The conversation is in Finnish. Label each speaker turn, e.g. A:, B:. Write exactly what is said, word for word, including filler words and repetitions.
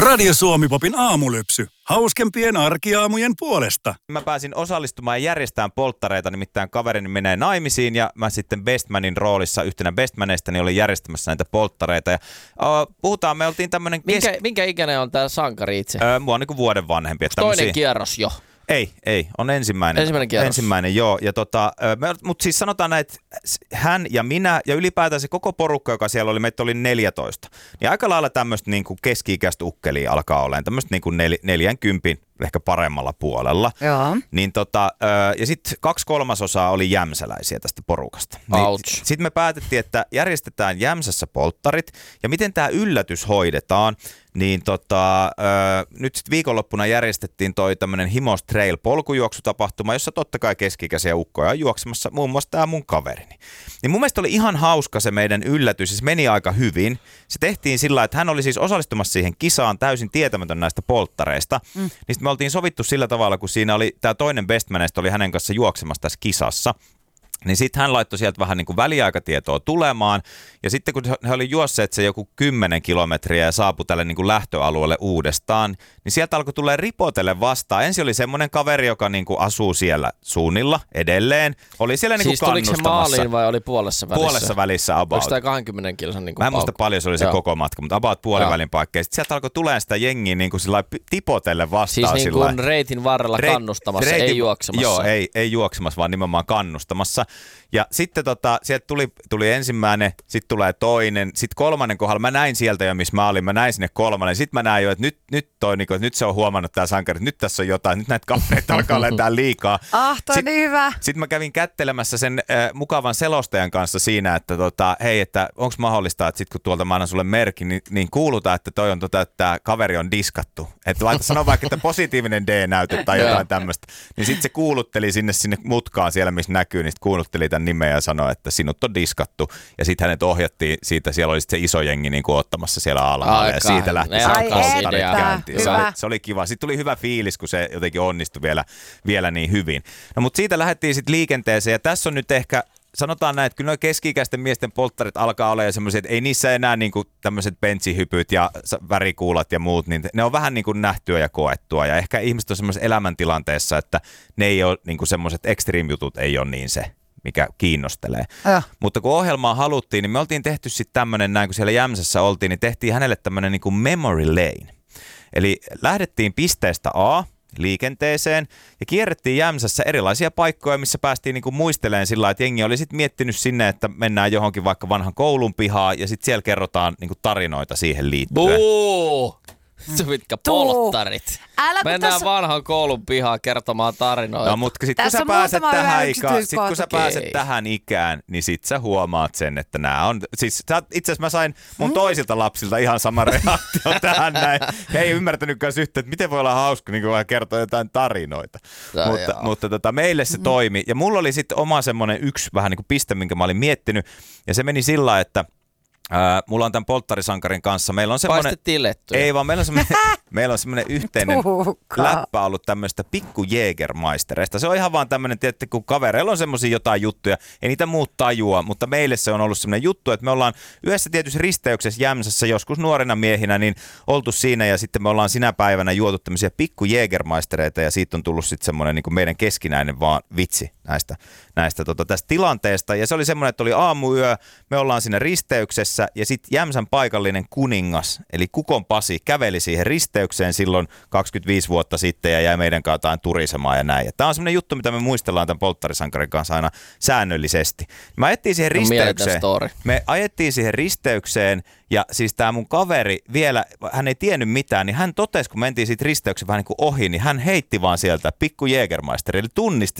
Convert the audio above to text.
A: Radio Suomi-popin aamulypsy. Hauskempien arkiaamujen puolesta.
B: Mä pääsin osallistumaan ja järjestämään polttareita, nimittäin kaverini menee naimisiin ja mä sitten bestmanin roolissa yhtenä bestmaneista niin olin järjestämässä näitä polttareita. Ja, uh, puhutaan, me oltiin tämmönen... Kes...
C: Minkä, minkä ikäinen on tää sankari itse?
B: Öö, mua on niinku vuoden vanhempi.
C: Toinen
B: tämmösiä...
C: kierros jo.
B: Ei, ei. On ensimmäinen.
C: Ensimmäinen kierros.
B: Ensimmäinen, joo. Ja tota, mutta siis sanotaan näin, että hän ja minä ja ylipäätään se koko porukka, joka siellä oli, meitä oli neljätoista. Niin aika lailla tämmöistä niin kuin keski-ikäistä ukkelia alkaa olemaan. Tämmöistä niin kuin nel, neljänkympin ehkä paremmalla puolella.
D: Joo.
B: Niin tota, ja sitten kaksi kolmasosaa oli jämsäläisiä tästä porukasta. Niin sitten me päätettiin, että järjestetään Jämsässä polttarit. Ja miten tämä yllätys hoidetaan, niin tota, nyt sitten viikonloppuna järjestettiin toi tämmöinen Himos Trail polkujuoksutapahtuma, jossa totta kai keski-ikäisiä ukkoja on juoksemassa, muun muassa tämä mun kaverini. Niin mun mielestä oli ihan hauska se meidän yllätys, ja se meni aika hyvin. Se tehtiin sillä lailla, että hän oli siis osallistumassa siihen kisaan täysin tietämätön näistä polttareista. Mm. Niin sitten me oltiin sovittu sillä tavalla, kun siinä oli, tämä toinen bestmaneista oli hänen kanssa juoksemassa tässä kisassa. Niin sitten hän laittoi sieltä vähän niin kuin väliaikatietoa tulemaan. Ja sitten kun he oli juosseet se joku kymmenen kilometriä ja saapui tälle niin kuin lähtöalueelle uudestaan, niin sieltä alkoi tulee ripotelle vastaan. Ensin oli semmoinen kaveri, joka niin kuin asuu siellä suunnilla edelleen. Oli siellä niin kuin
C: siis kannustamassa. Siis tuliko se maaliin vai oli puolessa välissä?
B: Puolessa välissä about.
C: Oliko tämä kaksikymmentä kilsan niin kuin
B: Mä en muista paljon se oli se Joo. koko matka, mutta about puolivälin paikka. Ja sitten sieltä alkoi tulee sitä jengiä niin kuin sillä tipotelle vastaan.
C: Siis niin kuin reitin varrella Re- kannustamassa, reitin, ei juoksemassa.
B: Joo, ei, ei juoksemassa, vaan nimenomaan kannustamassa. Ja sitten tota, sieltä tuli, tuli ensimmäinen, sitten tulee toinen, sitten kolmannen kohdalla. Mä näin sieltä jo, missä mä olin, mä näin sinne kolmannen. Sitten mä näin jo, että nyt, nyt, toi, niin kuin, että nyt se on huomannut tää sankari, että nyt tässä on jotain, nyt näitä kavereita alkaa lentää liikaa.
D: Ah, toi
B: Sitten
D: niin hyvä.
B: Sitten mä kävin kättelemässä sen äh, mukavan selostajan kanssa siinä, että tota, hei, että onko mahdollista, että sitten kun tuolta mä annan sulle merkin, niin, niin kuulutaan, että toi on tota, että tää kaveri on diskattu. Että laita sano vaikka, että positiivinen D-näyte tai jotain tämmöistä. Niin sitten se kuulutteli sinne, sinne mutkaan siellä, missä näkyy, niin sitten kuulutteli tämän nimeä ja sanoi, että sinut on diskattu. Ja sitten hänet ohjattiin siitä, siellä oli sitten se iso jengi niin kuin ottamassa siellä alhaalla. Ja siitä lähti se polttarit käyntiin. Se oli, se oli kiva. Sitten tuli hyvä fiilis, kun se jotenkin onnistui vielä, vielä niin hyvin. No mutta siitä lähdettiin sitten liikenteeseen ja tässä on nyt ehkä, sanotaan näin, että kyllä nuo keski-ikäisten miesten polttarit alkaa olla jo semmoisia, että ei niissä enää niinku tämmöiset bentsihypyt ja värikuulat ja muut, niin ne on vähän niin kuin nähtyä ja koettua. Ja ehkä ihmiset on semmoisessa elämäntilanteessa, että ne ei ole niinku semmoiset extreme-jutut, ei ole niin se, mikä kiinnostelee. Ja. Mutta kun ohjelmaa haluttiin, niin me oltiin tehty sitten tämmöinen, näin kun siellä Jämsässä oltiin, niin tehtiin hänelle tämmöinen niin kuin memory lane. Eli lähdettiin pisteestä A liikenteeseen ja kierrettiin Jämsässä erilaisia paikkoja, missä päästiin niin kuin muistelemaan sillä lailla, että jengi oli sitten miettinyt sinne, että mennään johonkin vaikka vanhan koulun pihaan ja sitten siellä kerrotaan niin kuin tarinoita siihen liittyen.
C: Buu! Se mitkä polttarit.
D: Älä,
C: mennään
D: tässä...
C: vanhan koulun pihaan kertomaan tarinoita.
B: No, mutta sit kun sä pääset tähän ikään, sit kun sä pääset tähän ikään, niin sit sä huomaat sen, että nämä on, siis itse asiassa mä sain mun hmm? toisilta lapsilta ihan sama reaktio tähän näin. He ei ymmärtänytkään yhtä, että miten voi olla hauska niin kun kertoa jotain tarinoita. No, mutta mutta tota, meille se hmm. toimi. Ja mulla oli sitten oma semmoinen yksi vähän niin kuin piste, minkä mä olin miettinyt. Ja se meni sillä, että Uh, mulla on tämän polttarisankarin kanssa. Meillä on semmoinen,
C: paistettiin lettuja.
B: Ei vaan, meillä on semmoinen, meillä on semmoinen yhteinen läppä ollut tämmöistä pikku Jägermeistereista. Se on ihan vaan tämmöinen, tietysti kun kavereilla on semmoisia jotain juttuja, ei niitä muut tajua, mutta meille se on ollut semmoinen juttu, että me ollaan yhdessä tietyssä risteyksessä Jämsässä joskus nuorena miehinä, niin oltu siinä ja sitten me ollaan sinä päivänä juotu tämmöisiä pikku Jägermeistereitä ja siitä on tullut sitten semmoinen niin kuin meidän keskinäinen vaan vitsi näistä, näistä tota, tästä tilanteesta. Ja se oli semmoinen, että oli aamuyö, me ollaan siinä risteyksessä ja sitten Jämsän paikallinen kuningas, eli Kukon Pasi, käveli siihen risteykseen silloin kaksikymmentäviisi vuotta sitten ja jäi meidän kanssa turisemaan ja näin. Ja tämä on semmoinen juttu, mitä me muistellaan tämän polttarisankarin kanssa aina säännöllisesti. Me ajettiin siihen risteykseen. Me ajettiin siihen risteykseen ja siis tämä mun kaveri vielä, hän ei tiennyt mitään, niin hän totesi, kun mentiin siitä risteyksen vähän niin kuin ohi, niin hän heitti vaan sieltä pikku Jägermeister, eli tunnisti